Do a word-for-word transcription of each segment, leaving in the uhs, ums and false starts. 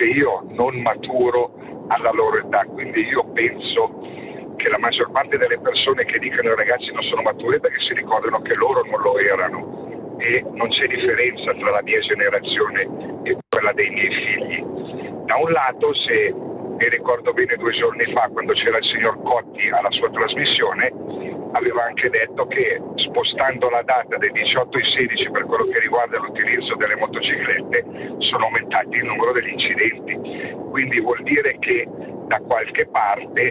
io non maturo alla loro età, quindi io penso che la maggior parte delle persone che dicono i ragazzi non sono maturi perché si ricordano che loro non lo erano e non c'è differenza tra la mia generazione e quella dei miei figli. Da un lato, se mi ricordo bene due giorni fa quando c'era il signor Cotti alla sua trasmissione, aveva anche detto che spostando la data dai diciotto ai sedici per quello che riguarda l'utilizzo delle motociclette sono aumentati il numero degli incidenti, quindi vuol dire che da qualche parte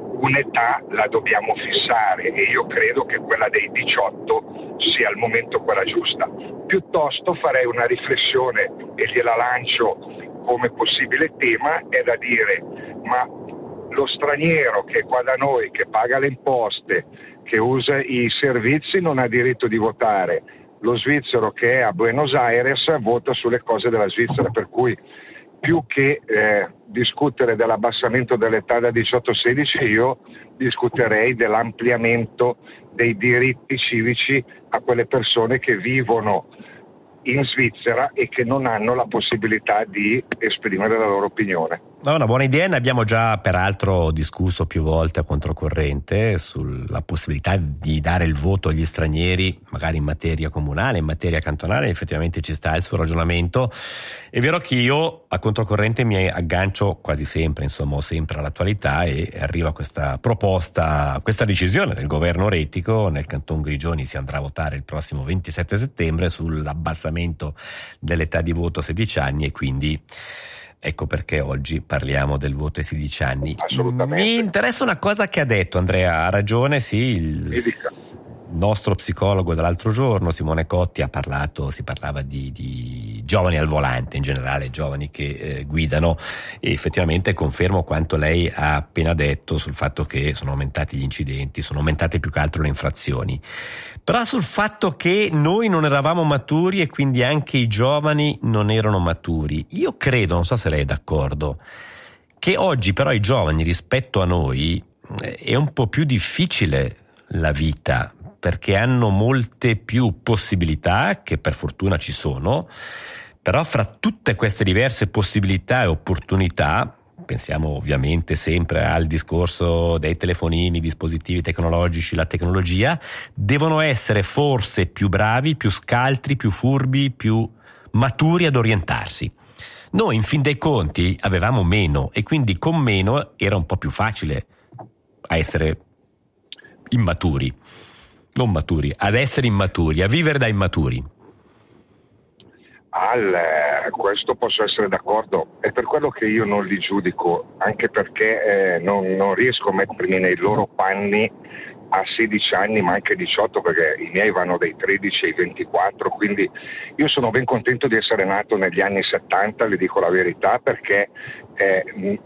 un'età la dobbiamo fissare e io credo che quella dei diciotto sia al momento quella giusta. Piuttosto farei una riflessione e gliela lancio come possibile tema, è da dire: ma lo straniero che è qua da noi, che paga le imposte, che usa i servizi, non ha diritto di votare. Lo svizzero che è a Buenos Aires vota sulle cose della Svizzera, per cui più che eh, discutere dell'abbassamento dell'età da diciotto a sedici, io discuterei dell'ampliamento dei diritti civici a quelle persone che vivono in Svizzera e che non hanno la possibilità di esprimere la loro opinione. No, una buona idea, ne abbiamo già peraltro discusso più volte a controcorrente sulla possibilità di dare il voto agli stranieri, magari in materia comunale, in materia cantonale. Effettivamente ci sta il suo ragionamento. È vero che io a controcorrente mi aggancio quasi sempre, insomma, ho sempre all'attualità e arriva questa proposta, questa decisione del governo retico. Nel Canton Grigioni si andrà a votare il prossimo ventisette settembre sull'abbassamento dell'età di voto a sedici anni e quindi ecco perché oggi parliamo del voto ai sedici anni. Assolutamente. Mi interessa una cosa che ha detto Andrea, ha ragione, sì, il nostro psicologo dell'altro giorno, Simone Cotti, ha parlato, si parlava di, di giovani al volante, in generale giovani che eh, guidano, e effettivamente confermo quanto lei ha appena detto sul fatto che sono aumentati gli incidenti, sono aumentate più che altro le infrazioni. Però sul fatto che noi non eravamo maturi e quindi anche i giovani non erano maturi, io credo, non so se lei è d'accordo, che oggi però i giovani rispetto a noi è un po' più difficile la vita, perché hanno molte più possibilità, che per fortuna ci sono, però fra tutte queste diverse possibilità e opportunità, pensiamo ovviamente sempre al discorso dei telefonini, dispositivi tecnologici, la tecnologia, devono essere forse più bravi, più scaltri, più furbi, più maturi ad orientarsi. Noi in fin dei conti avevamo meno e quindi con meno era un po' più facile a essere immaturi, non maturi, ad essere immaturi, a vivere da immaturi. Al, questo posso essere d'accordo, è per quello che io non li giudico, anche perché eh, non, non riesco a mettermi nei loro panni a sedici anni, ma anche diciotto, perché i miei vanno dai tredici ai ventiquattro, quindi io sono ben contento di essere nato negli anni settanta, le dico la verità, perché eh,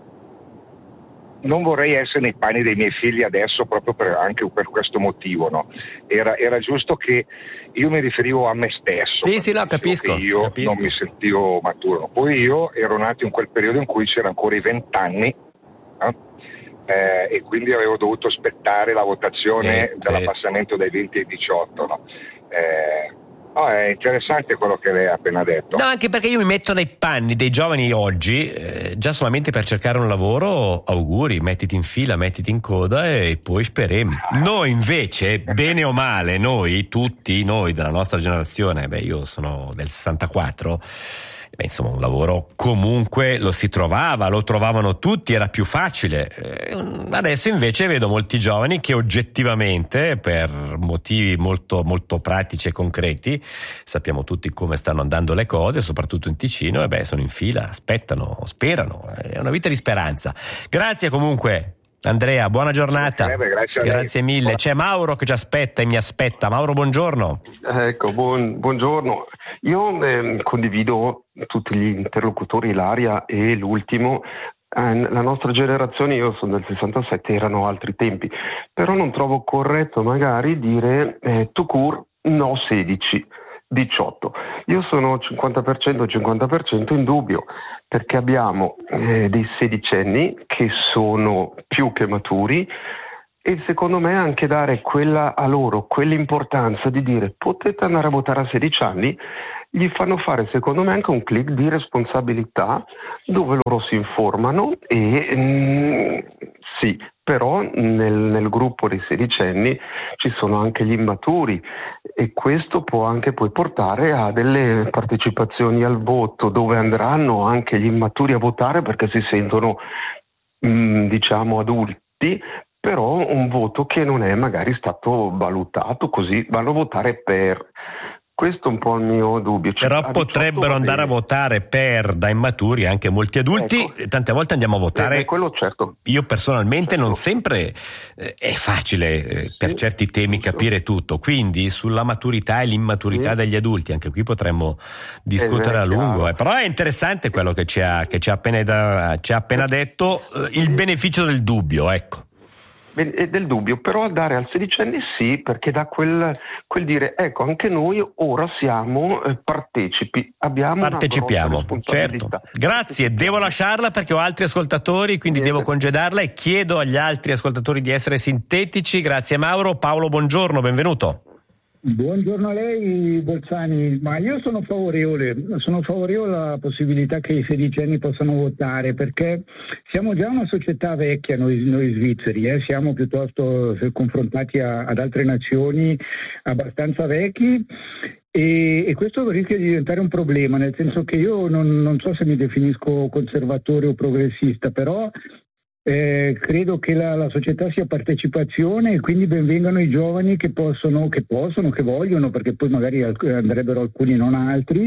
non vorrei essere nei panni dei miei figli adesso, proprio per, anche per questo motivo, no? Era, era giusto che io mi riferivo a me stesso. Sì, sì, no, capisco. Io capisco. non mi sentivo maturo. Poi io ero nato in quel periodo in cui c'erano ancora i vent'anni, no? eh, e quindi avevo dovuto aspettare la votazione sì, dell'abbassamento sì. dai venti ai diciotto, no? Eh, Oh, è interessante quello che lei ha appena detto. No, anche perché io mi metto nei panni dei giovani oggi, eh, già solamente per cercare un lavoro, auguri, mettiti in fila, mettiti in coda e poi speriamo. Noi invece, bene o male, noi, tutti noi della nostra generazione, beh io sono del sessantaquattro, beh, insomma un lavoro comunque lo si trovava, lo trovavano tutti, era più facile. Eh, adesso invece vedo molti giovani che oggettivamente, per motivi molto, molto pratici e concreti, sappiamo tutti come stanno andando le cose, soprattutto in Ticino, e beh, sono in fila, aspettano, sperano, è una vita di speranza. Grazie comunque Andrea, buona giornata. Eh beh, grazie, grazie mille. C'è Mauro che ci aspetta e mi aspetta. Mauro, buongiorno. Ecco, buon, buongiorno. Io eh, condivido tutti gli interlocutori, Ilaria e l'ultimo. Eh, la nostra generazione, io sono del sessantasette, erano altri tempi, però non trovo corretto magari dire eh, tout court no sedici, diciotto. Io sono cinquanta per cento cinquanta per cento in dubbio, perché abbiamo eh, dei sedicenni che sono più che maturi e secondo me anche dare quella a loro quell'importanza di dire potete andare a votare a sedici anni gli fanno fare secondo me anche un click di responsabilità dove loro si informano e mh, sì, però nel, nel gruppo dei sedicenni ci sono anche gli immaturi e questo può anche poi portare a delle partecipazioni al voto dove andranno anche gli immaturi a votare perché si sentono mh, diciamo adulti, però un voto che non è magari stato valutato, così vanno a votare per. Questo è un po' il mio dubbio. Però a potrebbero andare a votare per da immaturi anche molti adulti, ecco. Tante volte andiamo a votare. Eh, quello certo. Io personalmente certo. non sempre eh, è facile eh, per sì, certi temi certo. capire tutto, quindi sulla maturità e l'immaturità sì. degli adulti anche qui potremmo discutere eh, a lungo. Eh. Però è interessante quello che ci ha, che ci ha appena, da, ci ha appena detto, eh, il beneficio del dubbio, ecco. E del dubbio, però dare al sedicenne sì, perché dà quel, quel dire ecco anche noi ora siamo eh, partecipi, abbiamo partecipiamo, certo. Grazie, devo lasciarla perché ho altri ascoltatori, quindi Bene. devo congedarla e chiedo agli altri ascoltatori di essere sintetici. Grazie Mauro. Paolo, buongiorno, benvenuto. Buongiorno a lei Bolzani, ma io sono favorevole, sono favorevole alla possibilità che i sedicenni possano votare perché siamo già una società vecchia noi, noi svizzeri, eh? siamo piuttosto se confrontati a, ad altre nazioni abbastanza vecchi e, e questo rischia di diventare un problema, nel senso che io non, non so se mi definisco conservatore o progressista, però Eh, credo che la, la società sia partecipazione e quindi benvengano i giovani che possono, che possono, che vogliono, perché poi magari andrebbero alcuni non altri,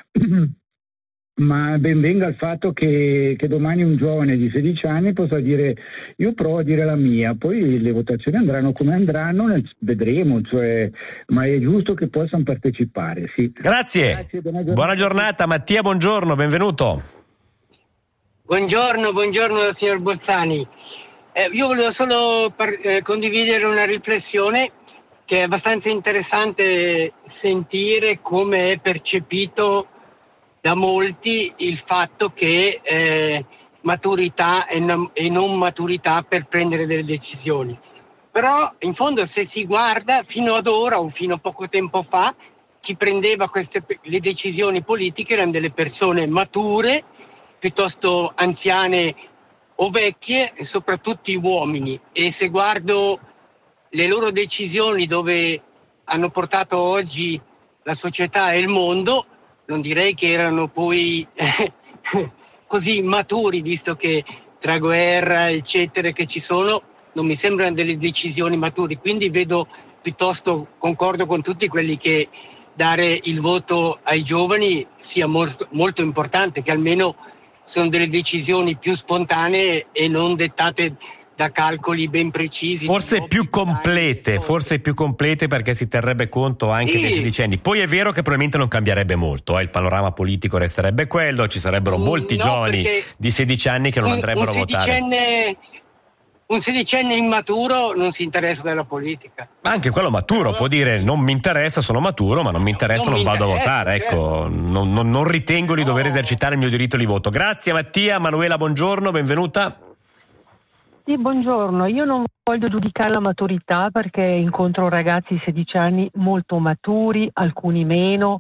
ma benvenga il fatto che, che domani un giovane di sedici anni possa dire io provo a dire la mia, poi le votazioni andranno come andranno, vedremo, cioè, ma è giusto che possano partecipare. Sì. Grazie, Grazie buona, giornata. buona giornata. Mattia, buongiorno, benvenuto. Buongiorno, buongiorno signor Bolzani. Eh, io volevo solo par- eh, condividere una riflessione che è abbastanza interessante sentire come è percepito da molti il fatto che eh, maturità e non, e non maturità per prendere delle decisioni. Però in fondo se si guarda fino ad ora o fino a poco tempo fa chi prendeva queste le decisioni politiche erano delle persone mature, piuttosto anziane o vecchie, e soprattutto uomini. E se guardo le loro decisioni dove hanno portato oggi la società e il mondo, non direi che erano poi eh, così maturi, visto che tra guerra eccetera che ci sono, non mi sembrano delle decisioni maturi. Quindi vedo piuttosto, concordo con tutti quelli che dare il voto ai giovani sia molto, molto importante, che almeno sono delle decisioni più spontanee e non dettate da calcoli ben precisi. Forse più complete, forse più complete perché si terrebbe conto anche sì. dei sedicenni. Poi è vero che probabilmente non cambierebbe molto, eh? Il panorama politico resterebbe quello, ci sarebbero molti no, giovani di sedici anni che non un, andrebbero un a votare. Un sedicenne immaturo non si interessa della politica. Ma anche quello maturo però può dire non mi interessa, sono maturo, ma non mi interessa, non, non mi vado interessa, a votare. Certo. Ecco, non, non, non ritengo di no. dover esercitare il mio diritto di voto. Grazie Mattia. Manuela, buongiorno, benvenuta. Sì, buongiorno. Io non voglio giudicare la maturità perché incontro ragazzi di sedici anni molto maturi, alcuni meno.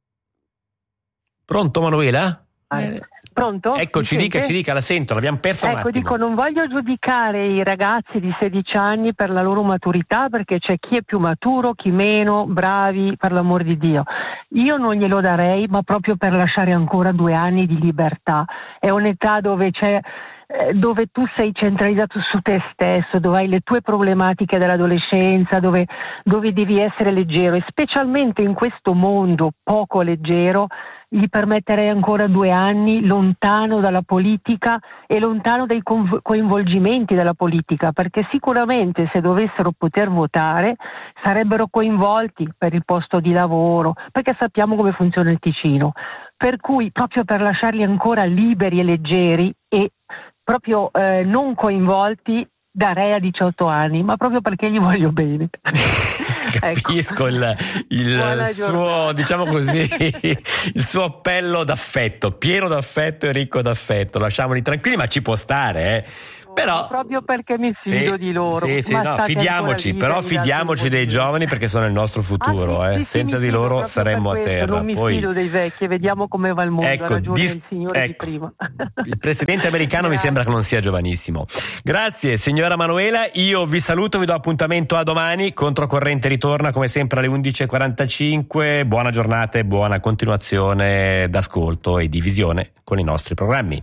Pronto Manuela? Eh. Pronto? Ecco, ci dica, ci dica, la sento, l'abbiamo persa un ecco, attimo. Dico, non voglio giudicare i ragazzi di sedici anni per la loro maturità, perché c'è chi è più maturo, chi meno, bravi, per l'amor di Dio. Io non glielo darei, ma proprio per lasciare ancora due anni di libertà. È un'età dove c'è dove tu sei centralizzato su te stesso, dove hai le tue problematiche dell'adolescenza, dove, dove devi essere leggero, e specialmente in questo mondo poco leggero gli permetterei ancora due anni lontano dalla politica e lontano dai coinvolgimenti della politica, perché sicuramente se dovessero poter votare sarebbero coinvolti per il posto di lavoro, perché sappiamo come funziona il Ticino, per cui proprio per lasciarli ancora liberi e leggeri e proprio eh, non coinvolti darei a diciotto anni, ma proprio perché gli voglio bene. Capisco ecco. il, il suo, diciamo così, il suo appello d'affetto, pieno d'affetto e ricco d'affetto. Lasciamoli tranquilli, ma ci può stare, eh. però proprio perché mi fido sì, di loro. Sì, sì, Ma no, fidiamoci, però fidiamoci dei giovani perché sono il nostro futuro, ah, sì, eh. sì, senza sì, di loro saremmo a terra. Non mi Poi... fido dei vecchi, vediamo come va il mondo, ecco, ha ragione dis... il signore ecco, di prima. Il presidente americano mi sembra che non sia giovanissimo. Grazie signora Manuela, io vi saluto, vi do appuntamento a domani. Controcorrente ritorna come sempre alle undici e quarantacinque. Buona giornata e buona continuazione d'ascolto e di visione con i nostri programmi.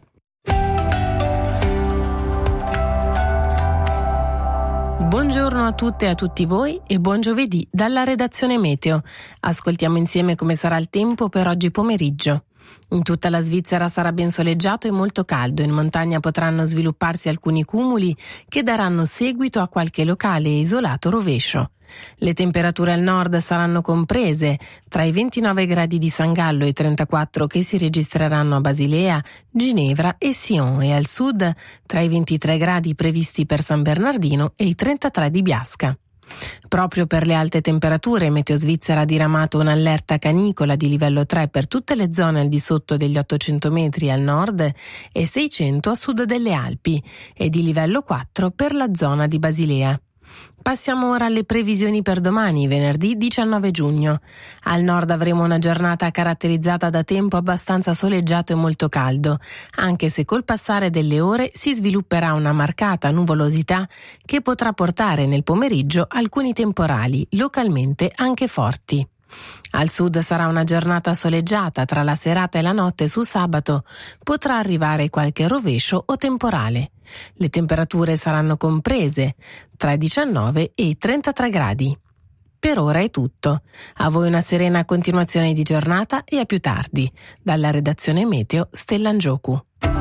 Buongiorno a tutte e a tutti voi e buon giovedì dalla redazione Meteo. Ascoltiamo insieme come sarà il tempo per oggi pomeriggio. In tutta la Svizzera sarà ben soleggiato e molto caldo. In montagna potranno svilupparsi alcuni cumuli che daranno seguito a qualche locale e isolato rovescio. Le temperature al nord saranno comprese tra i ventinove gradi di San Gallo e i trentaquattro che si registreranno a Basilea, Ginevra e Sion, e al sud tra i ventitré gradi previsti per San Bernardino e i trentatré di Biasca. Proprio per le alte temperature, Meteo Svizzera ha diramato un'allerta canicola di livello tre per tutte le zone al di sotto degli ottocento metri al nord e seicento a sud delle Alpi e di livello quattro per la zona di Basilea. Passiamo ora alle previsioni per domani, venerdì diciannove giugno. Al nord avremo una giornata caratterizzata da tempo abbastanza soleggiato e molto caldo, anche se col passare delle ore si svilupperà una marcata nuvolosità che potrà portare nel pomeriggio alcuni temporali, localmente anche forti. Al sud sarà una giornata soleggiata, tra la serata e la notte su sabato potrà arrivare qualche rovescio o temporale. Le temperature saranno comprese tra i diciannove e i trentatré gradi. Per ora è tutto. A voi una serena continuazione di giornata e a più tardi. Dalla redazione Meteo, Stella Ngioku.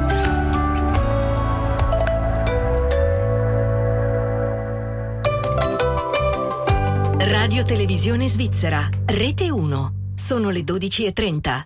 Radio Televisione Svizzera, Rete uno. Sono le dodici e trenta.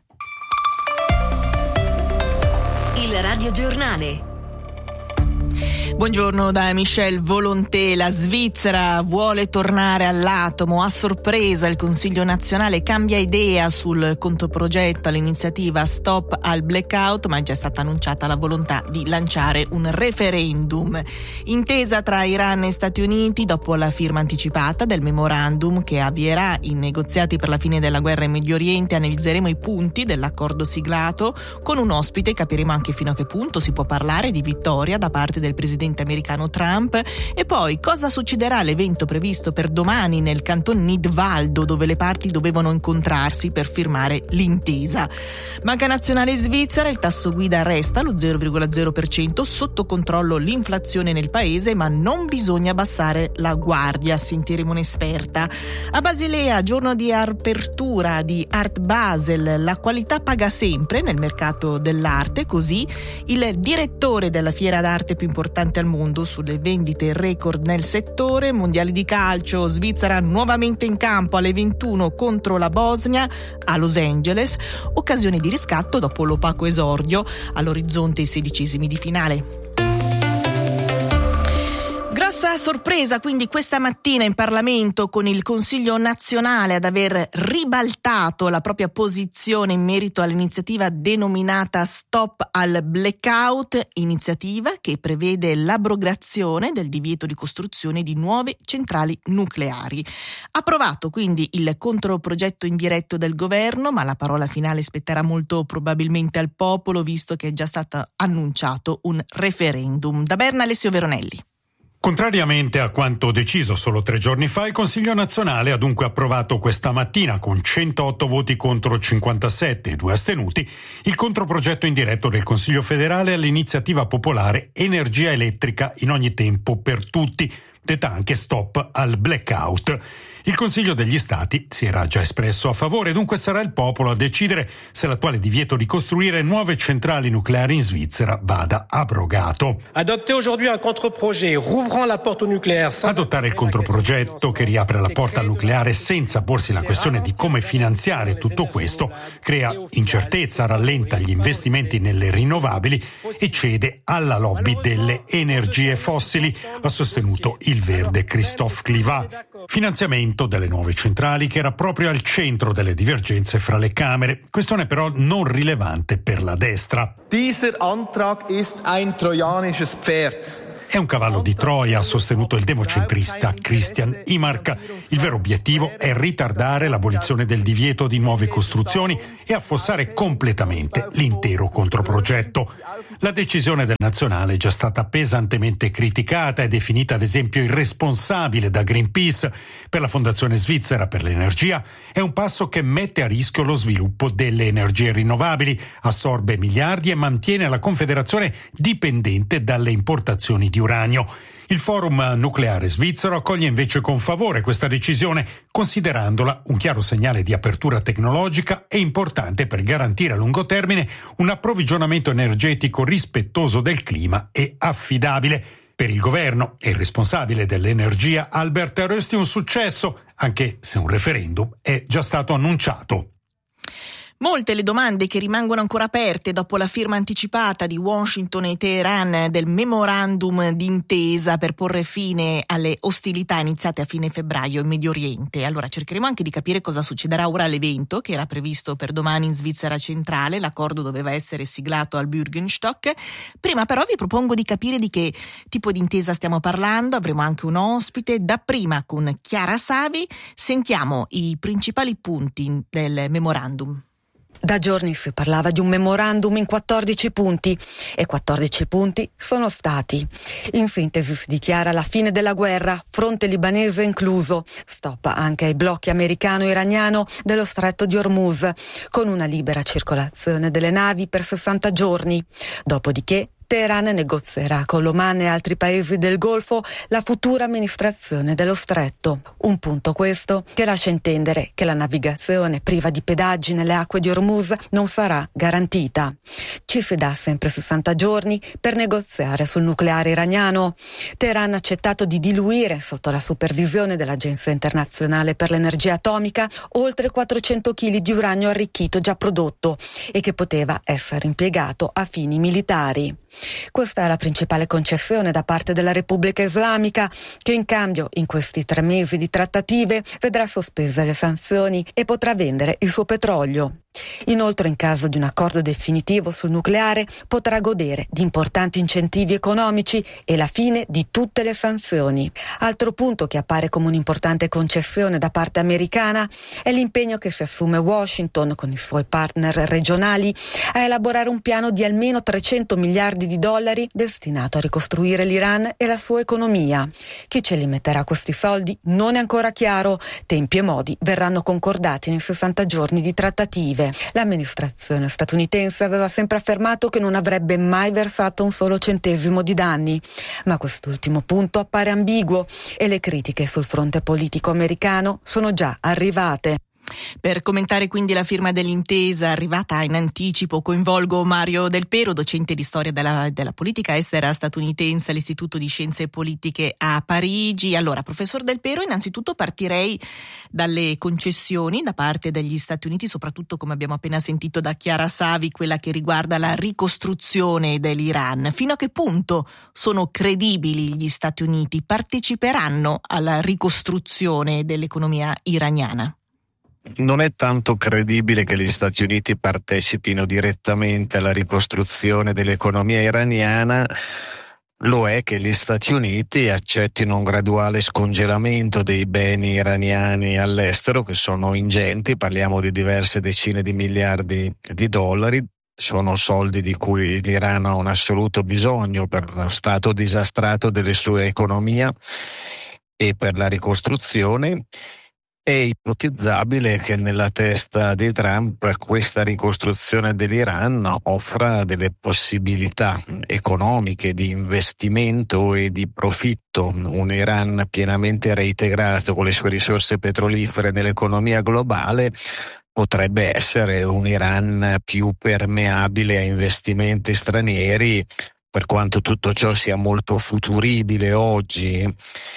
Il Radio Giornale. Buongiorno da Michel Volonté. La Svizzera vuole tornare all'atomo. A sorpresa il Consiglio nazionale cambia idea sul controprogetto all'iniziativa Stop al Blackout, ma è già stata annunciata la volontà di lanciare un referendum. Intesa tra Iran e Stati Uniti dopo la firma anticipata del memorandum che avvierà i negoziati per la fine della guerra in Medio Oriente. Analizzeremo i punti dell'accordo siglato con un ospite, capiremo anche fino a che punto si può parlare di vittoria da parte del presidente americano Trump. E poi cosa succederà all'evento previsto per domani nel canton Nidwaldo, dove le parti dovevano incontrarsi per firmare l'intesa. Banca Nazionale Svizzera, il tasso guida resta allo zero virgola zero per cento, sotto controllo l'inflazione nel paese, ma non bisogna abbassare la guardia, sentiremo un'esperta. A Basilea, giorno di apertura di Art Basel, la qualità paga sempre nel mercato dell'arte, così il direttore della fiera d'arte più importante al mondo sulle vendite record nel settore. Mondiali di calcio, Svizzera nuovamente in campo alle ventuno contro la Bosnia a Los Angeles, occasione di riscatto dopo l'opaco esordio, all'orizzonte i sedicesimi di finale. Grossa sorpresa quindi questa mattina in Parlamento, con il Consiglio nazionale ad aver ribaltato la propria posizione in merito all'iniziativa denominata Stop al Blackout, iniziativa che prevede l'abrogazione del divieto di costruzione di nuove centrali nucleari. Approvato quindi il controprogetto indiretto del governo, ma la parola finale spetterà molto probabilmente al popolo, visto che è già stato annunciato un referendum. Da Berna, Alessio Veronelli. Contrariamente a quanto deciso solo tre giorni fa, il Consiglio nazionale ha dunque approvato questa mattina, con centootto voti contro cinquantasette e due astenuti, il controprogetto indiretto del Consiglio federale all'iniziativa popolare Energia elettrica in ogni tempo per tutti, detta anche Stop al Blackout. Il Consiglio degli Stati si era già espresso a favore, dunque sarà il popolo a decidere se l'attuale divieto di costruire nuove centrali nucleari in Svizzera vada abrogato. Adottare il controprogetto che riapre la porta al nucleare senza porsi la questione di come finanziare tutto questo crea incertezza, rallenta gli investimenti nelle rinnovabili e cede alla lobby delle energie fossili, ha sostenuto il verde Christophe Clivat. Finanziamento delle nuove centrali che era proprio al centro delle divergenze fra le Camere, questione però non rilevante per la destra. Dieser Antrag ist ein trojanisches Pferd. è un cavallo di Troia, ha sostenuto il democentrista Christian Imark. Il vero obiettivo è ritardare l'abolizione del divieto di nuove costruzioni e affossare completamente l'intero controprogetto. La decisione del nazionale è già stata pesantemente criticata e definita ad esempio irresponsabile da Greenpeace. Per la Fondazione Svizzera per l'Energia è un passo che mette a rischio lo sviluppo delle energie rinnovabili, assorbe miliardi e mantiene la Confederazione dipendente dalle importazioni di uranio. Il Forum Nucleare Svizzero accoglie invece con favore questa decisione, considerandola un chiaro segnale di apertura tecnologica e importante per garantire a lungo termine un approvvigionamento energetico rispettoso del clima e affidabile. Per il governo e il responsabile dell'energia Albert Rösti un successo, anche se un referendum è già stato annunciato. Molte le domande che rimangono ancora aperte dopo la firma anticipata di Washington e Teheran del memorandum d'intesa per porre fine alle ostilità iniziate a fine febbraio in Medio Oriente. Allora cercheremo anche di capire cosa succederà ora all'evento che era previsto per domani in Svizzera centrale. L'accordo doveva essere siglato al Bürgenstock. Prima però vi propongo di capire di che tipo di intesa stiamo parlando. Avremo anche un ospite. Dapprima con Chiara Savi sentiamo i principali punti del memorandum. Da giorni si parlava di un memorandum in quattordici punti e quattordici punti sono stati. In sintesi si dichiara la fine della guerra, fronte libanese incluso, stop anche ai blocchi americano-iraniano dello stretto di Hormuz, con una libera circolazione delle navi per sessanta giorni. Dopodiché Teheran negozierà con l'Oman e altri paesi del Golfo la futura amministrazione dello stretto. Un punto questo che lascia intendere che la navigazione priva di pedaggi nelle acque di Hormuz non sarà garantita. Ci si dà sempre sessanta giorni per negoziare sul nucleare iraniano. Teheran ha accettato di diluire, sotto la supervisione dell'Agenzia internazionale per l'energia atomica, oltre quattrocento chili di uranio arricchito già prodotto e che poteva essere impiegato a fini militari. Questa è la principale concessione da parte della Repubblica Islamica, che in cambio in questi tre mesi di trattative vedrà sospese le sanzioni e potrà vendere il suo petrolio. Inoltre, in caso di un accordo definitivo sul nucleare, potrà godere di importanti incentivi economici e la fine di tutte le sanzioni. Altro punto che appare come un'importante concessione da parte americana è l'impegno che si assume Washington con i suoi partner regionali a elaborare un piano di almeno trecento miliardi di dollari destinato a ricostruire l'Iran e la sua economia. Chi ce li metterà questi soldi non è ancora chiaro. Tempi e modi verranno concordati nei sessanta giorni di trattative. L'amministrazione statunitense aveva sempre affermato che non avrebbe mai versato un solo centesimo di danni, ma quest'ultimo punto appare ambiguo e le critiche sul fronte politico americano sono già arrivate. Per commentare quindi la firma dell'intesa arrivata in anticipo coinvolgo Mario Del Pero, docente di storia della, della politica estera statunitense all'Istituto di Scienze Politiche a Parigi. Allora, professor Del Pero, innanzitutto partirei dalle concessioni da parte degli Stati Uniti, soprattutto come abbiamo appena sentito da Chiara Savi, quella che riguarda la ricostruzione dell'Iran. Fino a che punto sono credibili gli Stati Uniti? Parteciperanno alla ricostruzione dell'economia iraniana? Non è tanto credibile che gli Stati Uniti partecipino direttamente alla ricostruzione dell'economia iraniana. Lo è che gli Stati Uniti accettino un graduale scongelamento dei beni iraniani all'estero, che sono ingenti, parliamo di diverse decine di miliardi di dollari. Sono soldi di cui l'Iran ha un assoluto bisogno per lo stato disastrato delle sue economie e per la ricostruzione. È ipotizzabile che nella testa di Trump questa ricostruzione dell'Iran offra delle possibilità economiche di investimento e di profitto. Un Iran pienamente reintegrato con le sue risorse petrolifere nell'economia globale potrebbe essere un Iran più permeabile a investimenti stranieri, per quanto tutto ciò sia molto futuribile oggi.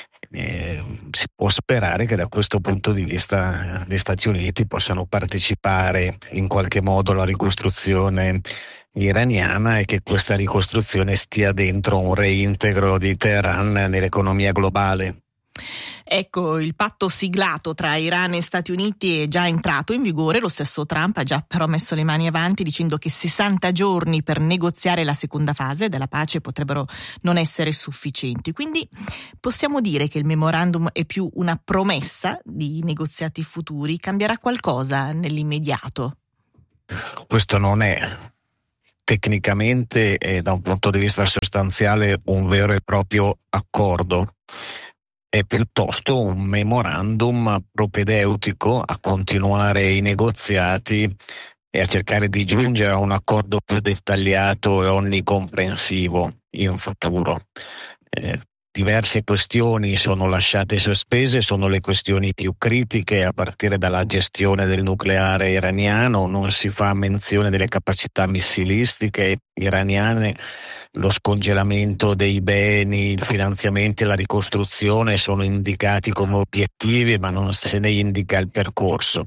Eh, si può sperare che da questo punto di vista gli Stati Uniti possano partecipare in qualche modo alla ricostruzione iraniana e che questa ricostruzione stia dentro un reintegro di Teheran nell'economia globale. Ecco, il patto siglato tra Iran e Stati Uniti è già entrato in vigore. Lo stesso Trump ha già però messo le mani avanti dicendo che sessanta giorni per negoziare la seconda fase della pace potrebbero non essere sufficienti. Quindi possiamo dire che il memorandum è più una promessa di negoziati futuri. Cambierà qualcosa nell'immediato? Questo non è tecnicamente e da un punto di vista sostanziale un vero e proprio accordo. È piuttosto un memorandum propedeutico a continuare i negoziati e a cercare di giungere a un accordo più dettagliato e onnicomprensivo in futuro. Eh, diverse questioni sono lasciate sospese, sono le questioni più critiche, a partire dalla gestione del nucleare iraniano. Non si fa menzione delle capacità missilistiche iraniane, lo scongelamento dei beni, il finanziamento e la ricostruzione sono indicati come obiettivi, ma non se ne indica il percorso.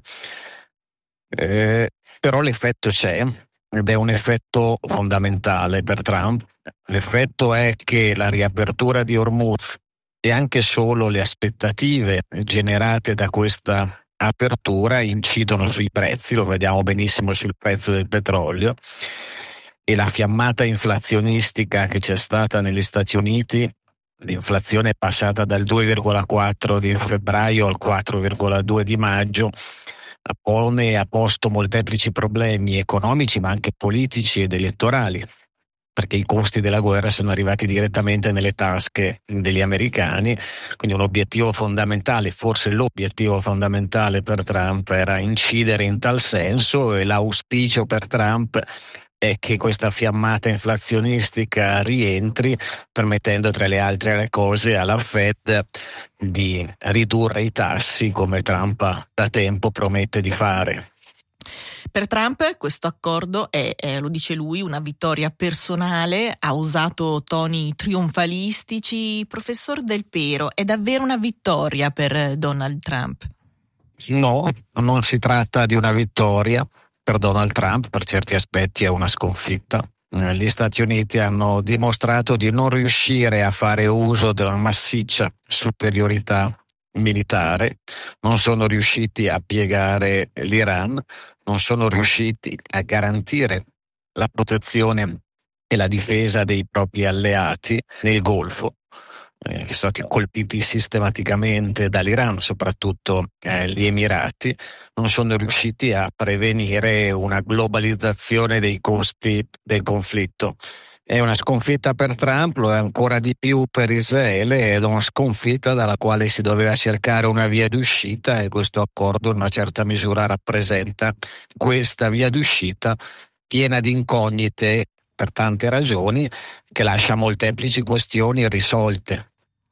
Eh, però l'effetto c'è ed è un effetto fondamentale per Trump. L'effetto è che la riapertura di Hormuz e anche solo le aspettative generate da questa apertura incidono sui prezzi, lo vediamo benissimo sul prezzo del petrolio, e la fiammata inflazionistica che c'è stata negli Stati Uniti, l'inflazione è passata dal due virgola quattro di febbraio al quattro virgola due di maggio, pone a posto molteplici problemi economici ma anche politici ed elettorali, perché i costi della guerra sono arrivati direttamente nelle tasche degli americani. Quindi un obiettivo fondamentale, forse l'obiettivo fondamentale per Trump era incidere in tal senso, e l'auspicio per Trump è che questa fiammata inflazionistica rientri, permettendo tra le altre cose alla Fed di ridurre i tassi, come Trump da tempo promette di fare. Per Trump questo accordo è, è, lo dice lui, una vittoria personale. Ha usato toni trionfalistici. Professor Del Pero, è davvero una vittoria per Donald Trump? No, non si tratta di una vittoria. Per Donald Trump, per certi aspetti, è una sconfitta. Gli Stati Uniti hanno dimostrato di non riuscire a fare uso della massiccia superiorità militare, non sono riusciti a piegare l'Iran, non sono riusciti a garantire la protezione e la difesa dei propri alleati nel Golfo, eh, che sono stati colpiti sistematicamente dall'Iran, soprattutto eh, gli Emirati. Non sono riusciti a prevenire una globalizzazione dei costi del conflitto. È una sconfitta per Trump, lo è ancora di più per Israele, ed è una sconfitta dalla quale si doveva cercare una via d'uscita, e questo accordo in una certa misura rappresenta questa via d'uscita, piena di incognite per tante ragioni, che lascia molteplici questioni irrisolte.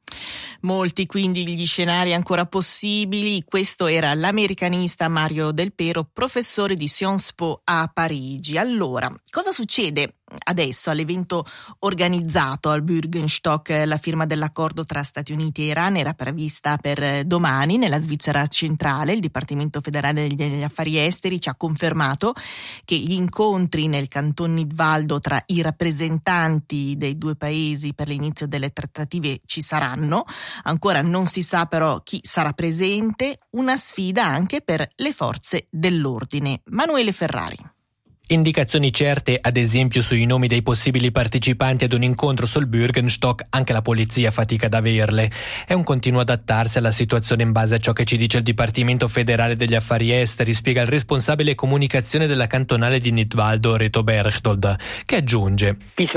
Molti quindi gli scenari ancora possibili. Questo era l'americanista Mario Del Pero, professore di Sciences Po a Parigi. Allora, cosa succede adesso all'evento organizzato al Bürgenstock? La firma dell'accordo tra Stati Uniti e Iran era prevista per domani nella Svizzera centrale. Il Dipartimento federale degli affari esteri ci ha confermato che gli incontri nel canton Nidwaldo tra i rappresentanti dei due paesi per l'inizio delle trattative ci saranno. Ancora non si sa però chi sarà presente, una sfida anche per le forze dell'ordine. Manuele Ferrari. Indicazioni certe, ad esempio, sui nomi dei possibili partecipanti ad un incontro sul Bürgenstock, anche la polizia fatica ad averle. È un continuo adattarsi alla situazione in base a ciò che ci dice il Dipartimento federale degli affari esteri, spiega il responsabile comunicazione della cantonale di Nidwaldo, Reto Berchtold, che aggiunge: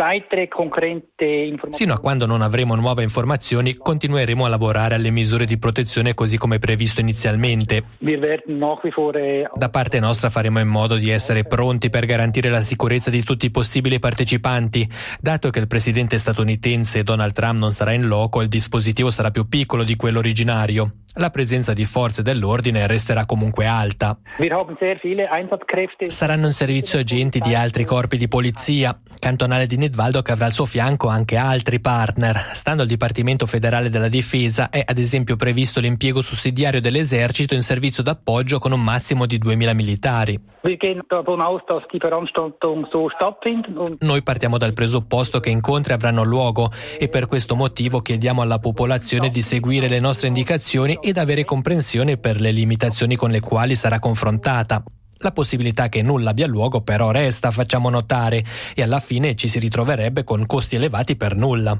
sino a quando non avremo nuove informazioni continueremo a lavorare alle misure di protezione così come previsto inizialmente. Da parte nostra faremo in modo di essere pronti per garantire la sicurezza di tutti i possibili partecipanti. Dato che il presidente statunitense Donald Trump non sarà in loco, il dispositivo sarà più piccolo di quello originario. La presenza di forze dell'ordine resterà comunque alta. Saranno in servizio agenti di altri corpi di polizia. Cantonale di Nidwalden avrà al suo fianco anche altri partner. Stando al Dipartimento Federale della Difesa è ad esempio previsto l'impiego sussidiario dell'esercito in servizio d'appoggio con un massimo di duemila militari. Noi partiamo dal presupposto che incontri avranno luogo e per questo motivo chiediamo alla popolazione di seguire le nostre indicazioni ed avere comprensione per le limitazioni con le quali sarà confrontata. La possibilità che nulla abbia luogo però resta, facciamo notare, e alla fine ci si ritroverebbe con costi elevati per nulla.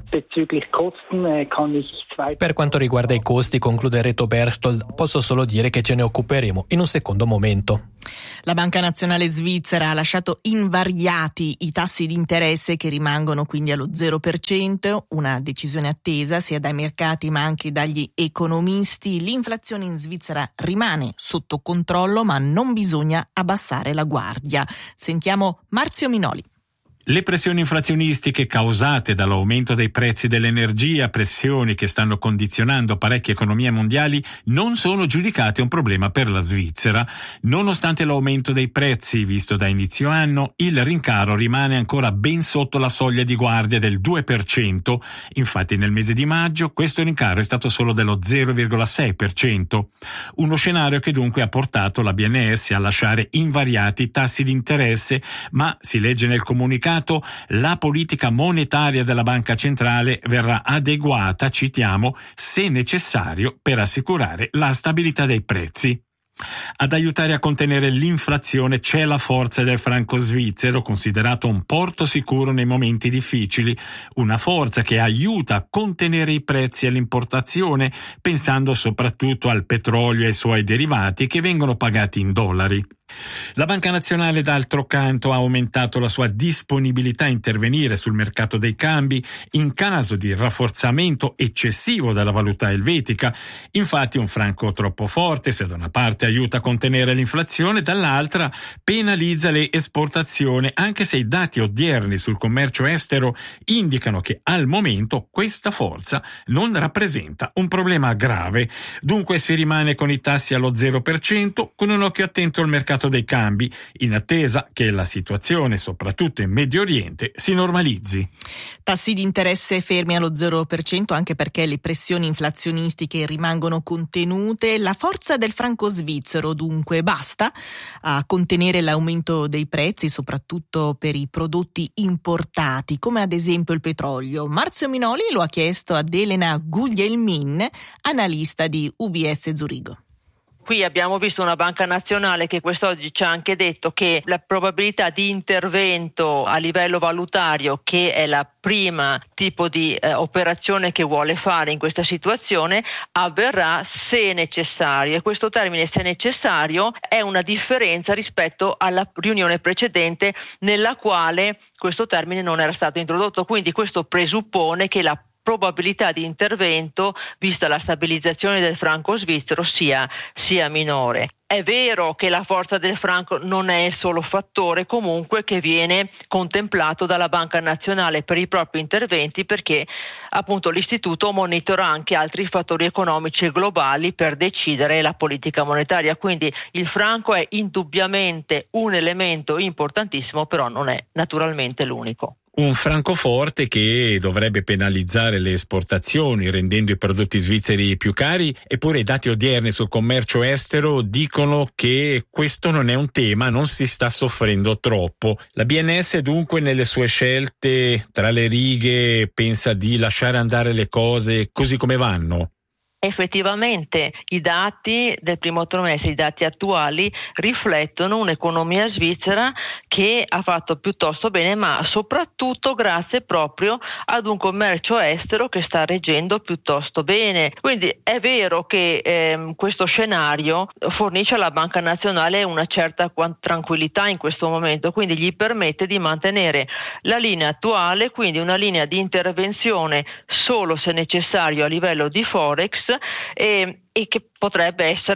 Per quanto riguarda i costi, conclude Reto Berchtold, posso solo dire che ce ne occuperemo in un secondo momento. La Banca Nazionale Svizzera ha lasciato invariati i tassi di interesse che rimangono quindi allo zero per cento, una decisione attesa sia dai mercati ma anche dagli economisti. L'inflazione in Svizzera rimane sotto controllo ma non bisogna abbassare la guardia. Sentiamo Marzio Minoli. Le pressioni inflazionistiche causate dall'aumento dei prezzi dell'energia, pressioni che stanno condizionando parecchie economie mondiali, non sono giudicate un problema per la Svizzera. Nonostante l'aumento dei prezzi visto da inizio anno, il rincaro rimane ancora ben sotto la soglia di guardia del due per cento. Infatti nel mese di maggio questo rincaro è stato solo dello zero virgola sei per cento. Uno scenario che dunque ha portato la B N S a lasciare invariati i tassi di interesse, ma si legge nel comunicato la politica monetaria della Banca Centrale verrà adeguata, citiamo, se necessario per assicurare la stabilità dei prezzi. Ad aiutare a contenere l'inflazione c'è la forza del franco svizzero, considerato un porto sicuro nei momenti difficili, una forza che aiuta a contenere i prezzi all'importazione, pensando soprattutto al petrolio e ai suoi derivati che vengono pagati in dollari. La Banca Nazionale, d'altro canto, ha aumentato la sua disponibilità a intervenire sul mercato dei cambi in caso di rafforzamento eccessivo della valuta elvetica. Infatti un franco troppo forte, se da una parte aiuta a contenere l'inflazione, dall'altra penalizza le esportazioni, anche se i dati odierni sul commercio estero indicano che al momento questa forza non rappresenta un problema grave. Dunque si rimane con i tassi allo zero per cento, con un occhio attento al mercato dei cambi, in attesa che la situazione, soprattutto in Medio Oriente, si normalizzi. Tassi di interesse fermi allo zero per cento anche perché le pressioni inflazionistiche rimangono contenute. La forza del franco svizzero dunque basta a contenere l'aumento dei prezzi, soprattutto per i prodotti importati, come ad esempio il petrolio. Marzio Minoli lo ha chiesto ad Elena Guglielmin, analista di U B S Zurigo. Qui abbiamo visto una banca nazionale che quest'oggi ci ha anche detto che la probabilità di intervento a livello valutario, che è la prima tipo di eh, operazione che vuole fare in questa situazione, avverrà se necessario. E questo termine se necessario è una differenza rispetto alla riunione precedente nella quale questo termine non era stato introdotto. Quindi questo presuppone che la probabilità di intervento, vista la stabilizzazione del franco svizzero, sia, sia minore. È vero che la forza del franco non è il solo fattore comunque che viene contemplato dalla Banca Nazionale per i propri interventi, perché appunto l'istituto monitora anche altri fattori economici globali per decidere la politica monetaria. Quindi il franco è indubbiamente un elemento importantissimo, però non è naturalmente l'unico. Un francoforte che dovrebbe penalizzare le esportazioni, rendendo i prodotti svizzeri più cari, eppure i dati odierni sul commercio estero dicono che questo non è un tema, non si sta soffrendo troppo. La B N S dunque nelle sue scelte tra le righe pensa di lasciare andare le cose così come vanno? Effettivamente i dati del primo trimestre, i dati attuali, riflettono un'economia svizzera che ha fatto piuttosto bene, ma soprattutto grazie proprio ad un commercio estero che sta reggendo piuttosto bene. Quindi è vero che ehm, questo scenario fornisce alla Banca Nazionale una certa tranquillità in questo momento, quindi gli permette di mantenere la linea attuale, quindi una linea di intervenzione solo se necessario a livello di Forex, e, e che potrebbe essere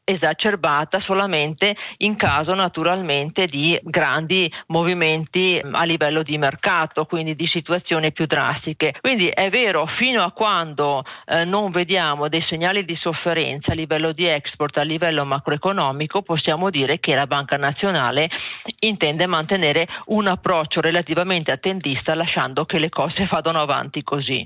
esacerbata solamente in caso naturalmente di grandi movimenti a livello di mercato, quindi di situazioni più drastiche. Quindi è vero, fino a quando eh, non vediamo dei segnali di sofferenza a livello di export, a livello macroeconomico, possiamo dire che la Banca Nazionale intende mantenere un approccio relativamente attendista, lasciando che le cose vadano avanti così.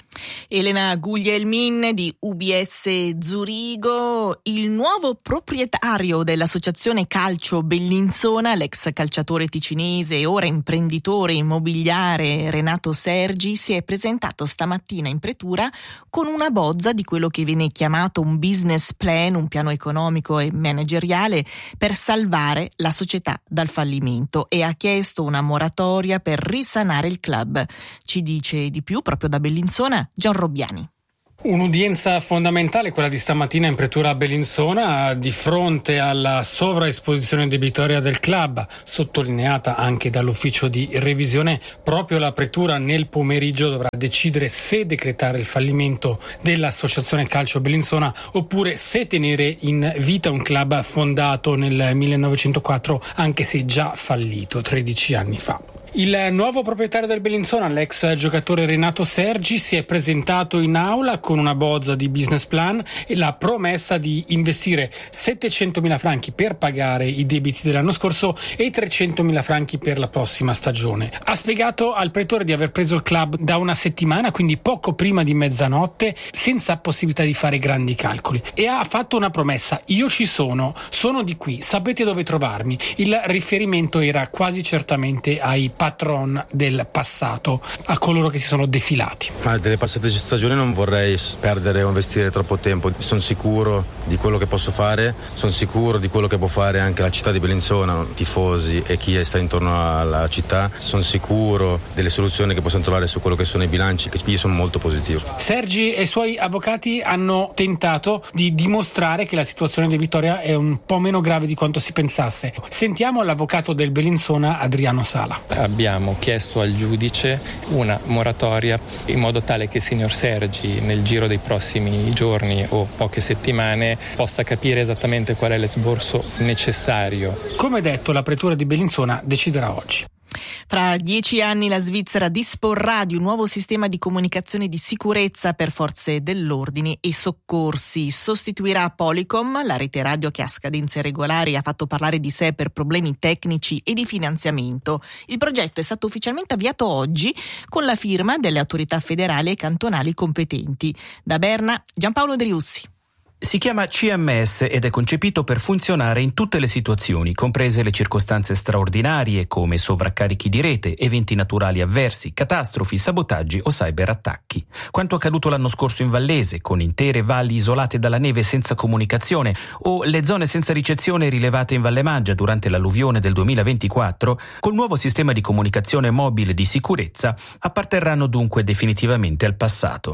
Elena Guglielmin di U B S Zurigo. Il nuovo proprietario dell'associazione calcio Bellinzona, l'ex calciatore ticinese e ora imprenditore immobiliare Renato Sergi, si è presentato stamattina in pretura con una bozza di quello che viene chiamato un business plan, un piano economico e manageriale per salvare la società dal fallimento, e ha chiesto una moratoria per risanare il club. Ci dice di più proprio da Bellinzona Gian Robbiani. Un'udienza fondamentale, quella di stamattina in pretura a Bellinzona, di fronte alla sovraesposizione debitoria del club, sottolineata anche dall'ufficio di revisione. Proprio la pretura nel pomeriggio dovrà decidere se decretare il fallimento dell'associazione calcio Bellinzona oppure se tenere in vita un club fondato nel millenovecentoquattro, anche se già fallito tredici anni fa. Il nuovo proprietario del Bellinzona, l'ex giocatore Renato Sergi, si è presentato in aula con una bozza di business plan e la promessa di investire settecentomila franchi per pagare i debiti dell'anno scorso e trecentomila franchi per la prossima stagione. Ha spiegato al pretore di aver preso il club da una settimana, quindi poco prima di mezzanotte, senza possibilità di fare grandi calcoli, e ha fatto una promessa: io ci sono, sono di qui, sapete dove trovarmi. Il riferimento era quasi certamente ai patron del passato, a coloro che si sono defilati. Ma delle passate stagioni non vorrei perdere o investire troppo tempo. Sono sicuro di quello che posso fare, sono sicuro di quello che può fare anche la città di Bellinzona, tifosi e chi sta intorno alla città. Sono sicuro delle soluzioni che possiamo trovare su quello che sono i bilanci, che io sono molto positivo. Sergi e i suoi avvocati hanno tentato di dimostrare che la situazione debitoria è un po' meno grave di quanto si pensasse. Sentiamo l'avvocato del Bellinzona, Adriano Sala. Abbiamo chiesto al giudice una moratoria in modo tale che il signor Sergi nel giro dei prossimi giorni o poche settimane possa capire esattamente qual è l'esborso necessario. Come detto, la pretura di Bellinzona deciderà oggi. Fra dieci anni la Svizzera disporrà di un nuovo sistema di comunicazione di sicurezza per forze dell'ordine e soccorsi. Sostituirà Polycom, la rete radio che a scadenze regolari ha fatto parlare di sé per problemi tecnici e di finanziamento. Il progetto è stato ufficialmente avviato oggi con la firma delle autorità federali e cantonali competenti. Da Berna, Giampaolo Driussi. Si chiama C M S ed è concepito per funzionare in tutte le situazioni, comprese le circostanze straordinarie come sovraccarichi di rete, eventi naturali avversi, catastrofi, sabotaggi o cyberattacchi. Quanto accaduto l'anno scorso in Vallese, con intere valli isolate dalla neve senza comunicazione, o le zone senza ricezione rilevate in Valle Maggia durante l'alluvione del duemilaventiquattro, col nuovo sistema di comunicazione mobile di sicurezza apparterranno dunque definitivamente al passato.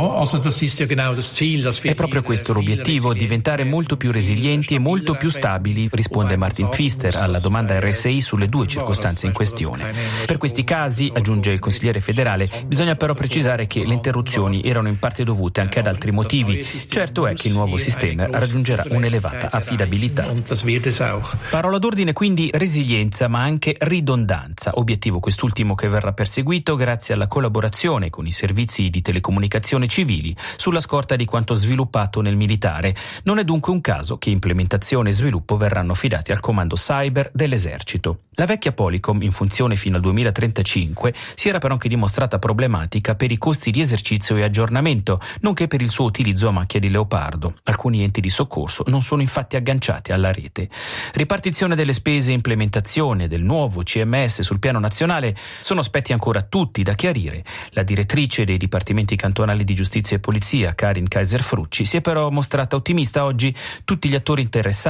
È proprio questo l'obiettivo. L'obiettivo è diventare molto più resilienti e molto più stabili, risponde Martin Pfister alla domanda R S I sulle due circostanze in questione. Per questi casi, aggiunge il consigliere federale, bisogna però precisare che le interruzioni erano in parte dovute anche ad altri motivi. Certo è che il nuovo sistema raggiungerà un'elevata affidabilità. Parola d'ordine quindi resilienza, ma anche ridondanza, obiettivo quest'ultimo che verrà perseguito grazie alla collaborazione con i servizi di telecomunicazione civili sulla scorta di quanto sviluppato nel militare. Non è dunque un caso che implementazione e sviluppo verranno affidati al comando cyber dell'esercito. La vecchia Polycom, in funzione fino al duemilatrentacinque, si era però anche dimostrata problematica per i costi di esercizio e aggiornamento, nonché per il suo utilizzo a macchia di leopardo. Alcuni enti di soccorso non sono infatti agganciati alla rete. Ripartizione delle spese e implementazione del nuovo C M S sul piano nazionale sono aspetti ancora tutti da chiarire. La direttrice dei dipartimenti cantonali di giustizia e polizia, Karin Kaiser-Frucci, si è però mostrata ottimista oggi. Tutti gli attori interessati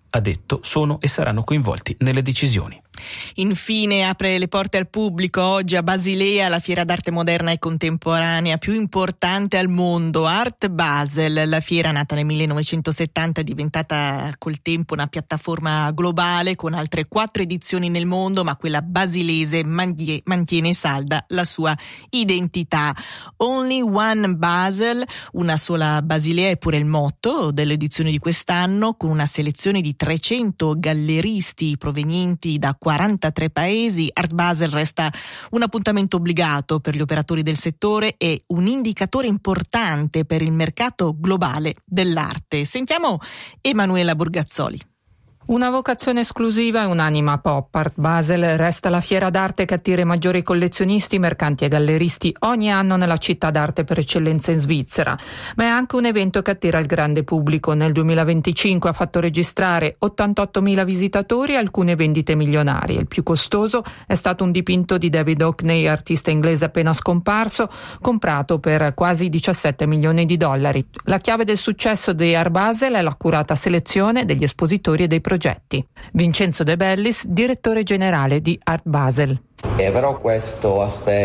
ha detto, sono e saranno coinvolti nelle decisioni. Infine apre le porte al pubblico oggi a Basilea la fiera d'arte moderna e contemporanea più importante al mondo, Art Basel. La fiera, nata nel millenovecentosettanta, è diventata col tempo una piattaforma globale con altre quattro edizioni nel mondo, ma quella basilese mantiene salda la sua identità. Only one Basel, una sola Basilea, è pure il motto dell'edizione di quest'anno, con una selezione di trecento galleristi provenienti da quarantatré paesi. Art Basel resta un appuntamento obbligato per gli operatori del settore e un indicatore importante per il mercato globale dell'arte. Sentiamo Emanuela Borgazzoli. Una vocazione esclusiva e un'anima pop. Art Basel resta la fiera d'arte che attira i maggiori collezionisti, mercanti e galleristi ogni anno nella città d'arte per eccellenza in Svizzera, ma è anche un evento che attira il grande pubblico. Nel duemilaventicinque ha fatto registrare ottantottomila visitatori e alcune vendite milionarie. Il più costoso è stato un dipinto di David Hockney, artista inglese appena scomparso, comprato per quasi diciassette milioni di dollari. La chiave del successo di Art Basel è l'accurata selezione degli espositori e dei progetti. Vincenzo De Bellis, direttore generale di Art Basel. Eh, però questo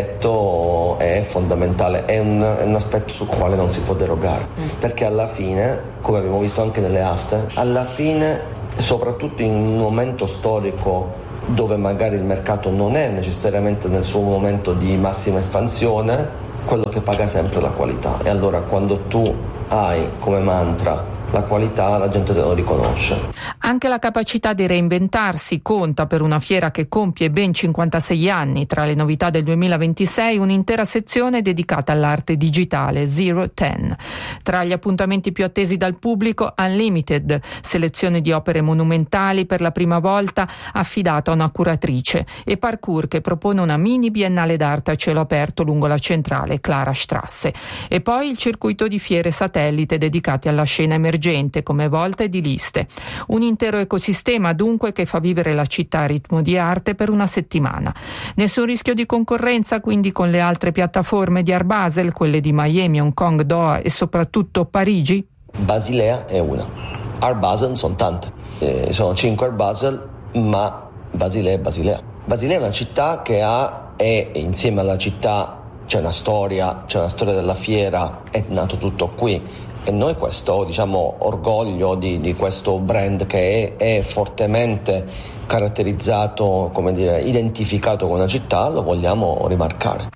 aspetto è fondamentale, è un, è un aspetto sul quale non si può derogare, perché alla fine, come abbiamo visto anche nelle aste, alla fine, soprattutto in un momento storico dove magari il mercato non è necessariamente nel suo momento di massima espansione, quello che paga sempre è la qualità. E allora quando tu hai come mantra la qualità, la gente te lo riconosce. Anche la capacità di reinventarsi conta per una fiera che compie ben cinquantasei anni. Tra le novità del duemilaventisei un'intera sezione dedicata all'arte digitale, Zero Ten. Tra gli appuntamenti più attesi dal pubblico, Unlimited, selezione di opere monumentali per la prima volta affidata a una curatrice, e Parkour, che propone una mini biennale d'arte a cielo aperto lungo la centrale Clara Strasse. E poi il circuito di fiere satellite dedicati alla scena emergente come Volta e di Liste. Un intero ecosistema dunque che fa vivere la città a ritmo di arte per una settimana. Nessun rischio di concorrenza quindi con le altre piattaforme di Art Basel, quelle di Miami, Hong Kong, Doha e soprattutto Parigi? Basilea è una, Art Basel sono tante, eh, sono cinque Art Basel, ma Basilea è Basilea. Basilea è una città che ha, e insieme alla città c'è una storia, c'è una storia della fiera, è nato tutto qui. E noi questo, diciamo, orgoglio di, di questo brand che è, è fortemente caratterizzato, come dire, identificato con una città, lo vogliamo rimarcare.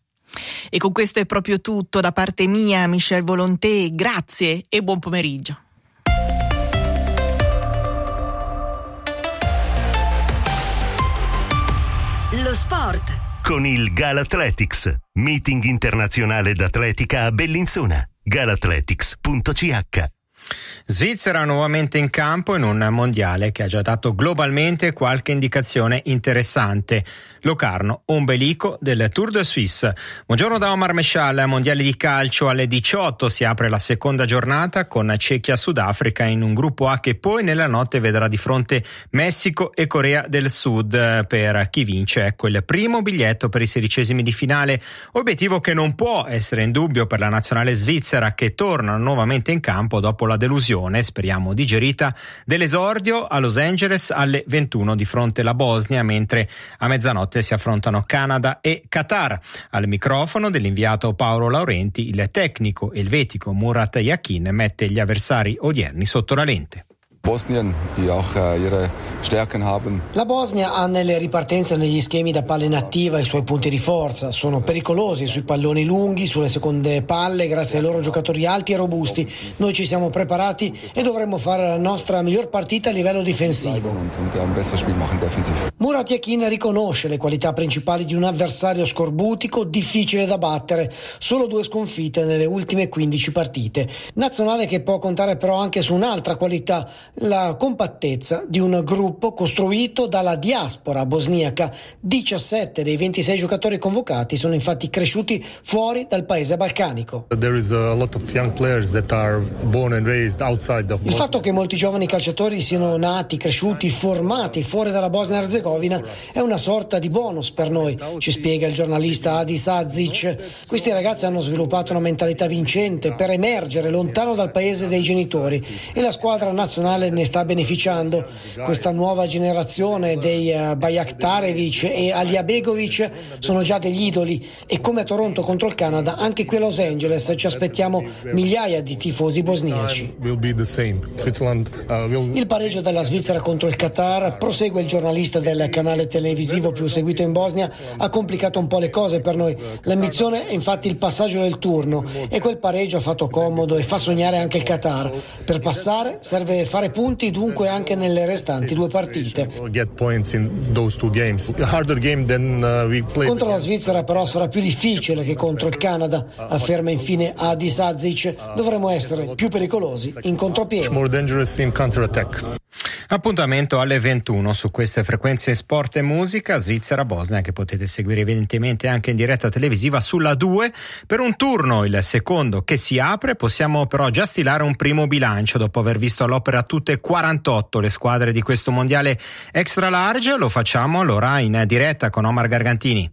E con questo è proprio tutto da parte mia, Michel Volonté, grazie e buon pomeriggio. Lo sport con il Galathletics, meeting internazionale d'atletica a Bellinzona. galathletics punto c h. Svizzera nuovamente in campo in un mondiale che ha già dato globalmente qualche indicazione interessante. Locarno, ombelico del Tour de Suisse. Buongiorno da Omar Meshal. Mondiale di calcio alle diciotto si apre la seconda giornata con Cechia-Sudafrica in un gruppo A che poi nella notte vedrà di fronte Messico e Corea del Sud. Per chi vince ecco il primo biglietto per i sedicesimi di finale, obiettivo che non può essere in dubbio per la nazionale svizzera che torna nuovamente in campo dopo la delusione, speriamo digerita, dell'esordio a Los Angeles alle ventuno di fronte alla Bosnia, mentre a mezzanotte si affrontano Canada e Qatar. Al microfono dell'inviato Paolo Laurenti, il tecnico elvetico Murat Yakin mette gli avversari odierni sotto la lente. Bosnien, die auch ihre Stärken haben. La Bosnia ha nelle ripartenze e negli schemi da palla inattiva i suoi punti di forza. Sono pericolosi sui palloni lunghi, sulle seconde palle, grazie ai loro giocatori alti e robusti. Noi ci siamo preparati e dovremmo fare la nostra miglior partita a livello difensivo. Murat Yakin riconosce le qualità principali di un avversario scorbutico, difficile da battere. Solo due sconfitte nelle ultime quindici partite. Nazionale che può contare però anche su un'altra qualità, la compattezza di un gruppo costruito dalla diaspora bosniaca. diciassette dei ventisei giocatori convocati sono infatti cresciuti fuori dal paese balcanico. Il fatto che molti giovani calciatori siano nati, cresciuti, formati fuori dalla Bosnia Erzegovina è una sorta di bonus per noi, ci spiega il giornalista Adis Azic. Questi ragazzi hanno sviluppato una mentalità vincente per emergere lontano dal paese dei genitori e la squadra nazionale nazionale ne sta beneficiando. Questa nuova generazione dei uh, Bajraktarevic e Aliabegovic sono già degli idoli, e come a Toronto contro il Canada, anche qui a Los Angeles ci aspettiamo migliaia di tifosi bosniaci. Il pareggio della Svizzera contro il Qatar, prosegue il giornalista del canale televisivo più seguito in Bosnia, ha complicato un po' le cose per noi. L'ambizione è infatti il passaggio del turno, e quel pareggio ha fatto comodo e fa sognare anche il Qatar. Per passare serve fare punti dunque anche nelle restanti due partite. Contro la Svizzera però sarà più difficile che contro il Canada, afferma infine Adi Sadzic. Dovremo essere più pericolosi in contropiede. Appuntamento alle ventuno su queste frequenze Sport e Musica, Svizzera-Bosnia, che potete seguire evidentemente anche in diretta televisiva sulla due. Per un turno, il secondo che si apre, possiamo però già stilare un primo bilancio dopo aver visto all'opera tutte e quarantotto le squadre di questo mondiale extra large. Lo facciamo allora in diretta con Omar Gargantini.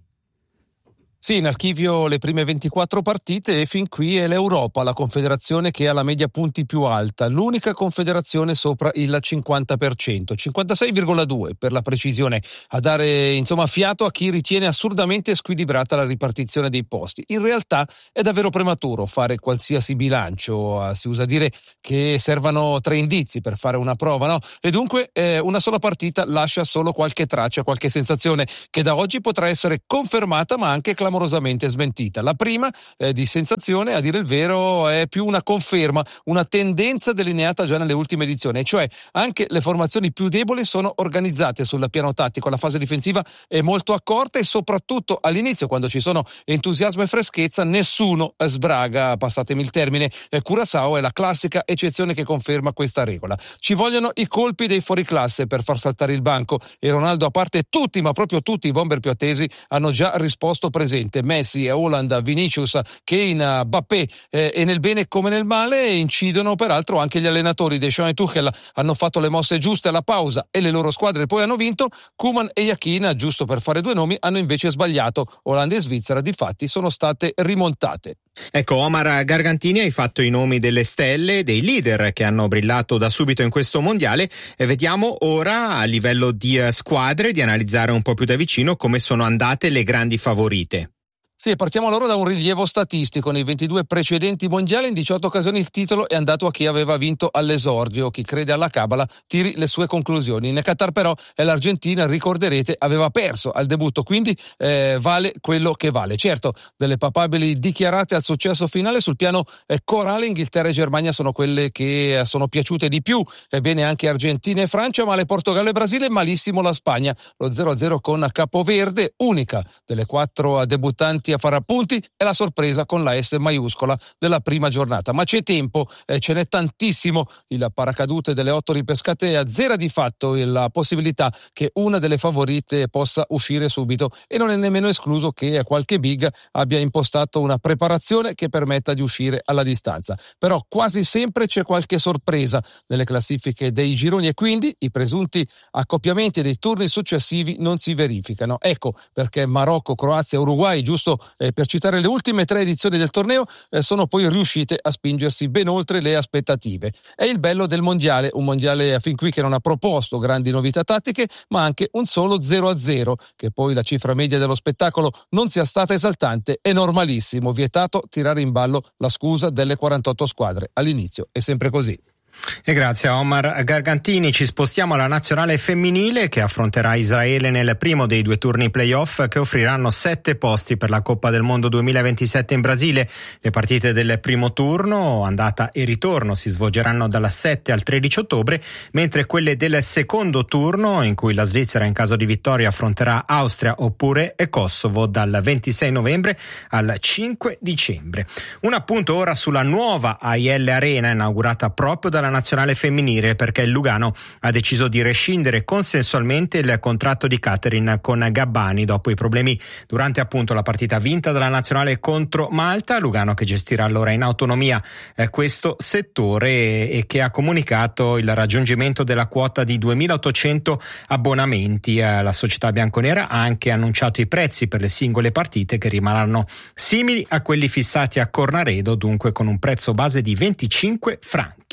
Sì, in archivio le prime ventiquattro partite, e fin qui è l'Europa, la confederazione che ha la media punti più alta, l'unica confederazione sopra il cinquanta per cento, cinquantasei virgola due per la precisione, a dare insomma fiato a chi ritiene assurdamente squilibrata la ripartizione dei posti. In realtà è davvero prematuro fare qualsiasi bilancio, si usa dire che servano tre indizi per fare una prova, no? E dunque eh, una sola partita lascia solo qualche traccia, qualche sensazione che da oggi potrà essere confermata ma anche clamorosamente smentita. La prima eh, di sensazione, a dire il vero, è più una conferma, una tendenza delineata già nelle ultime edizioni, cioè anche le formazioni più deboli sono organizzate sul piano tattico, la fase difensiva è molto accorta, e soprattutto all'inizio, quando ci sono entusiasmo e freschezza, nessuno sbraga, passatemi il termine. eh, Curaçao è la classica eccezione che conferma questa regola. Ci vogliono i colpi dei fuoriclasse per far saltare il banco, e Ronaldo, a parte tutti, ma proprio tutti i bomber più attesi, hanno già risposto presente. Messi, Haaland, Vinicius, Kane, Mbappé, eh, e nel bene come nel male incidono peraltro anche gli allenatori. Deschamps e Tuchel hanno fatto le mosse giuste alla pausa e le loro squadre poi hanno vinto. Koeman e Yakin, giusto per fare due nomi, hanno invece sbagliato. Olanda e Svizzera difatti sono state rimontate. Ecco, Omar Gargantini, hai fatto i nomi delle stelle, dei leader che hanno brillato da subito in questo mondiale, e vediamo ora a livello di squadre di analizzare un po' più da vicino come sono andate le grandi favorite. Sì, partiamo allora da un rilievo statistico. Nei ventidue precedenti mondiali, in diciotto occasioni il titolo è andato a chi aveva vinto all'esordio. Chi crede alla cabala tiri le sue conclusioni. In Qatar però è l'Argentina, ricorderete, aveva perso al debutto, quindi eh, vale quello che vale. Certo, delle papabili dichiarate al successo finale, sul piano eh, corale Inghilterra e Germania sono quelle che sono piaciute di più. Ebbene anche Argentina e Francia, male Portogallo e Brasile, malissimo la Spagna. Lo zero a zero con Capoverde, unica delle quattro debuttanti a fare appunti, è la sorpresa con la S maiuscola della prima giornata. Ma c'è tempo, eh, ce n'è tantissimo. Il paracadute delle otto ripescate azzera di fatto la possibilità che una delle favorite possa uscire subito, e non è nemmeno escluso che qualche big abbia impostato una preparazione che permetta di uscire alla distanza. Però quasi sempre c'è qualche sorpresa nelle classifiche dei gironi, e quindi i presunti accoppiamenti dei turni successivi non si verificano. Ecco perché Marocco, Croazia e Uruguay, giusto Eh, per citare le ultime tre edizioni del torneo, eh, sono poi riuscite a spingersi ben oltre le aspettative. È il bello del mondiale, un mondiale fin qui che non ha proposto grandi novità tattiche, ma anche un solo zero a zero. Che poi la cifra media dello spettacolo non sia stata esaltante è normalissimo, vietato tirare in ballo la scusa delle quarantotto squadre. All'inizio è sempre così. E grazie a Omar Gargantini. Ci spostiamo alla nazionale femminile, che affronterà Israele nel primo dei due turni playoff che offriranno sette posti per la Coppa del Mondo duemilaventisette in Brasile. Le partite del primo turno, andata e ritorno, si svolgeranno dal sette al tredici ottobre, mentre quelle del secondo turno, in cui la Svizzera in caso di vittoria affronterà Austria oppure Kosovo, dal ventisei novembre al cinque dicembre. Un appunto ora sulla nuova A I L Arena, inaugurata proprio dalla nazionale femminile, perché il Lugano ha deciso di rescindere consensualmente il contratto di catering con Gabbani dopo i problemi durante appunto la partita vinta dalla nazionale contro Malta. Lugano che gestirà allora in autonomia eh, questo settore e che ha comunicato il raggiungimento della quota di duemilaottocento abbonamenti. Eh, la società bianconera ha anche annunciato i prezzi per le singole partite, che rimarranno simili a quelli fissati a Cornaredo, dunque con un prezzo base di venticinque franchi.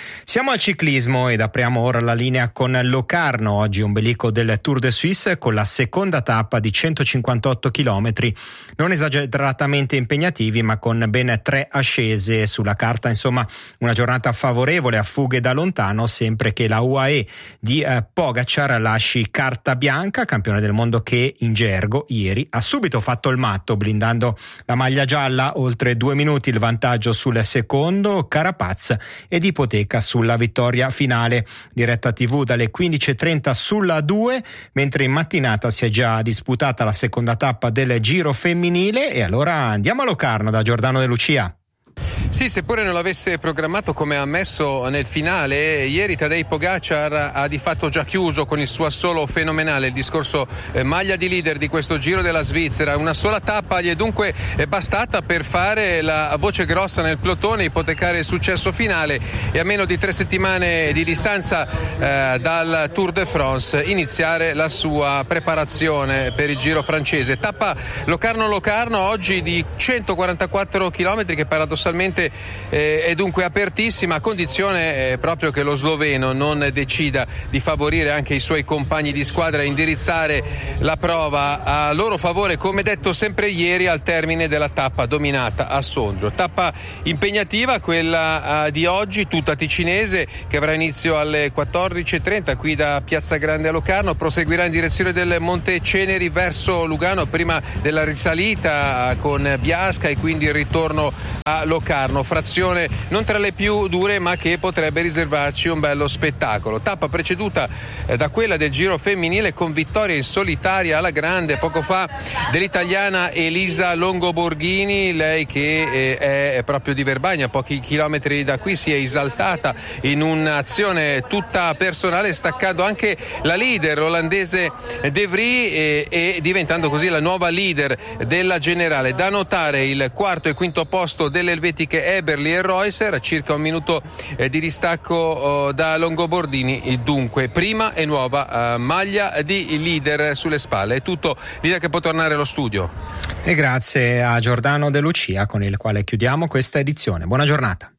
Siamo al ciclismo ed apriamo ora la linea con Locarno, oggi ombelico del Tour de Suisse con la seconda tappa di centocinquantotto chilometri, non esageratamente impegnativi ma con ben tre ascese sulla carta, insomma una giornata favorevole a fughe da lontano, sempre che la U A E di eh, Pogacar lasci carta bianca, campione del mondo che in gergo ieri ha subito fatto il matto blindando la maglia gialla, oltre due minuti il vantaggio sul secondo Carapaz ed ipoteca sulla vittoria finale. Diretta tivù dalle quindici e trenta sulla due, mentre in mattinata si è già disputata la seconda tappa del Giro femminile. E allora andiamo a Locarno da Giordano De Lucia. Sì, seppure non l'avesse programmato come ha ammesso nel finale, ieri Tadej Pogacar ha di fatto già chiuso con il suo assolo fenomenale il discorso eh, maglia di leader di questo Giro della Svizzera. Una sola tappa gli è dunque bastata per fare la voce grossa nel plotone, ipotecare il successo finale e a meno di tre settimane di distanza eh, dal Tour de France iniziare la sua preparazione per il Giro francese. Tappa Locarno-Locarno oggi di centoquarantaquattro chilometri che paradossalmente Eh, è dunque apertissima, a condizione eh, proprio che lo sloveno non decida di favorire anche i suoi compagni di squadra e indirizzare la prova a loro favore, come detto sempre ieri al termine della tappa dominata a Sondrio. Tappa impegnativa quella eh, di oggi, tutta ticinese, che avrà inizio alle quattordici e trenta qui da Piazza Grande a Locarno, proseguirà in direzione del Monte Ceneri verso Lugano prima della risalita con Biasca e quindi il ritorno a Locarno, frazione non tra le più dure ma che potrebbe riservarci un bello spettacolo. Tappa preceduta eh, da quella del Giro femminile con vittoria in solitaria alla grande poco fa dell'italiana Elisa Longoborghini, lei che eh, è proprio di Verbagna, a pochi chilometri da qui, si è esaltata in un'azione tutta personale staccando anche la leader olandese De Vries e, e diventando così la nuova leader della generale. Da notare il quarto e quinto posto delle elvetiche Eberli e Reusser, a circa un minuto eh, di distacco oh, da Longoborghini, dunque prima e nuova eh, maglia di leader sulle spalle. È tutto, leader che può tornare allo studio. E grazie a Giordano De Lucia con il quale chiudiamo questa edizione. Buona giornata.